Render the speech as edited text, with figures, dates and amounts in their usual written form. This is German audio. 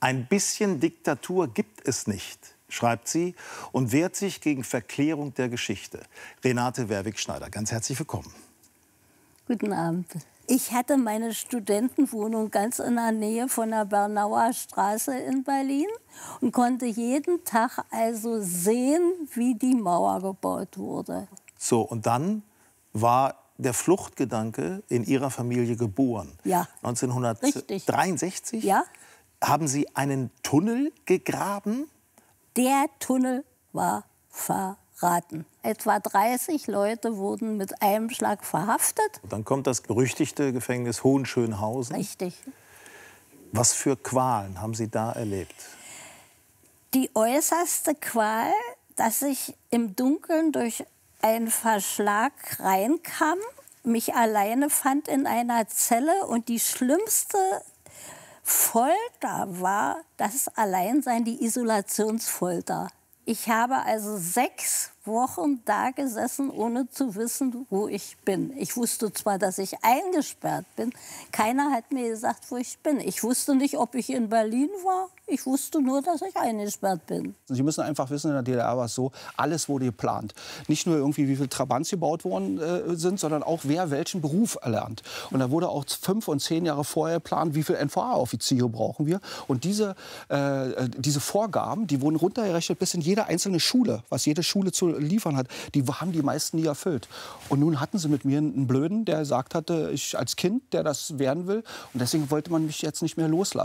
Ein bisschen Diktatur gibt es nicht, schreibt sie und wehrt sich gegen Verklärung der Geschichte. Renate Werwig-Schneider, ganz herzlich willkommen. Guten Abend. Ich hatte meine Studentenwohnung ganz in der Nähe von der Bernauer Straße in Berlin und konnte jeden Tag also sehen, wie die Mauer gebaut wurde. So, und dann war der Fluchtgedanke in Ihrer Familie geboren. Ja. 1963? Ja. Haben Sie einen Tunnel gegraben? Der Tunnel war verraten. Etwa 30 Leute wurden mit einem Schlag verhaftet. Und dann kommt das berüchtigte Gefängnis Hohenschönhausen. Richtig. Was für Qualen haben Sie da erlebt? Die äußerste Qual, dass ich im Dunkeln durch einen Verschlag reinkam, mich alleine fand in einer Zelle und die schlimmste Folter war das Alleinsein, die Isolationsfolter. Ich habe also 6 Wochen da gesessen, ohne zu wissen, wo ich bin. Ich wusste zwar, dass ich eingesperrt bin, keiner hat mir gesagt, wo ich bin. Ich wusste nicht, ob ich in Berlin war. Ich wusste nur, dass ich eingesperrt bin. Sie müssen einfach wissen, in der DDR war es so, alles wurde geplant. Nicht nur irgendwie, wie viele Trabants gebaut worden sind, sondern auch, wer welchen Beruf erlernt. Und da wurde auch 5 und 10 Jahre vorher geplant, wie viele NVA-Offiziere brauchen wir. Und diese Vorgaben, die wurden runtergerechnet bis in jede einzelne Schule, was jede Schule zu liefern hat, die haben die meisten nie erfüllt. Und nun hatten sie mit mir einen Blöden, der gesagt hatte, ich als Kind, der das werden will. Und deswegen wollte man mich jetzt nicht mehr loslassen.